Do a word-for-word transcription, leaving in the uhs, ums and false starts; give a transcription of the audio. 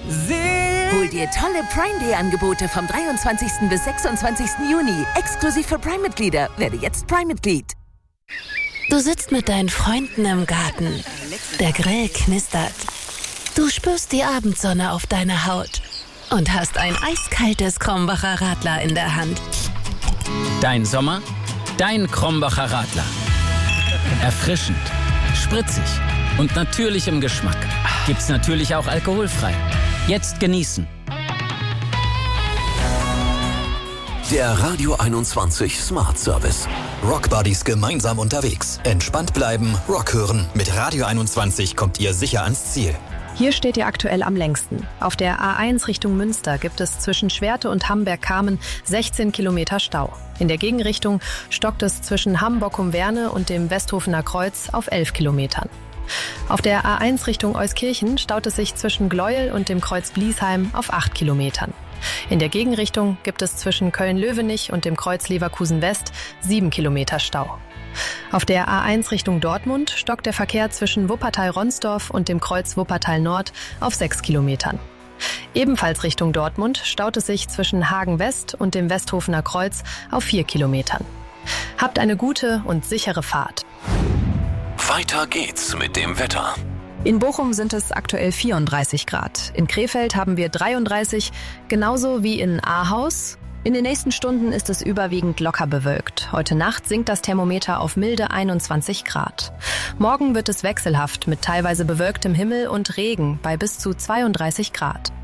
Hol dir tolle Prime Day Angebote vom dreiundzwanzigsten bis sechsundzwanzigsten Juni. Exklusiv für Prime-Mitglieder. Werde jetzt Prime-Mitglied. Du sitzt mit deinen Freunden im Garten. Der Grill knistert. Du spürst die Abendsonne auf deiner Haut und hast ein eiskaltes Krombacher Radler in der Hand. Dein Sommer, dein Krombacher Radler. Erfrischend, spritzig und natürlich im Geschmack. Gibt's natürlich auch alkoholfrei. Jetzt genießen. Der Radio einundzwanzig Smart Service. Rock Buddies gemeinsam unterwegs. Entspannt bleiben, Rock hören. Mit Radio einundzwanzig kommt ihr sicher ans Ziel. Hier steht ihr aktuell am längsten. Auf der A eins Richtung Münster gibt es zwischen Schwerte und Hamberg-Kamen sechzehn Kilometer Stau. In der Gegenrichtung stockt es zwischen Hamm-Bockum-Werne und dem Westhofener Kreuz auf elf Kilometern. Auf der A eins Richtung Euskirchen staut es sich zwischen Gleuel und dem Kreuz Bliesheim auf acht Kilometern. In der Gegenrichtung gibt es zwischen Köln-Löwenich und dem Kreuz Leverkusen West sieben Kilometer Stau. Auf der A eins Richtung Dortmund stockt der Verkehr zwischen Wuppertal-Ronsdorf und dem Kreuz Wuppertal Nord auf sechs Kilometern. Ebenfalls Richtung Dortmund staut es sich zwischen Hagen West und dem Westhofener Kreuz auf vier Kilometern. Habt eine gute und sichere Fahrt. Weiter geht's mit dem Wetter. In Bochum sind es aktuell vierunddreißig Grad. In Krefeld haben wir dreiunddreißig, genauso wie in Ahaus. In den nächsten Stunden ist es überwiegend locker bewölkt. Heute Nacht sinkt das Thermometer auf milde einundzwanzig Grad. Morgen wird es wechselhaft mit teilweise bewölktem Himmel und Regen bei bis zu zweiunddreißig Grad.